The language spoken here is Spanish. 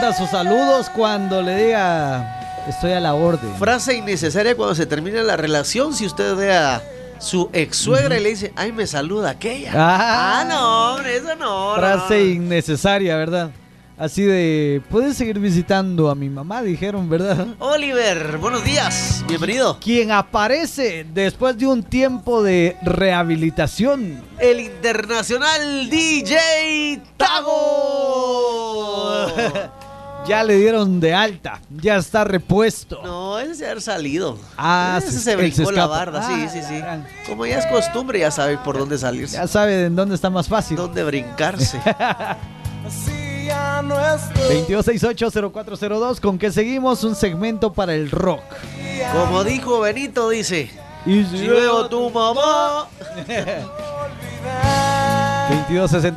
manda sus saludos cuando le diga estoy a la orden. Frase innecesaria cuando se termina la relación. Si usted ve a su ex suegra y le dice, ay, me saluda aquella. No, hombre, eso no. Frase innecesaria, ¿verdad? Así de, puedes seguir visitando a mi mamá, dijeron, ¿verdad? Oliver, buenos días, bienvenido. Quien aparece después de un tiempo de rehabilitación. El internacional DJ Tago. Ya le dieron de alta, ya está repuesto. No, ese se ha salido. Ese se brincó la barda, sí. Gran. Como ya es costumbre, ya sabe por dónde salirse. Ya sabe en dónde está más fácil. Dónde brincarse. 2268-0402, ¿con qué seguimos? Un segmento para el rock. Como dijo Benito, dice, y si veo a tu mamá. 2260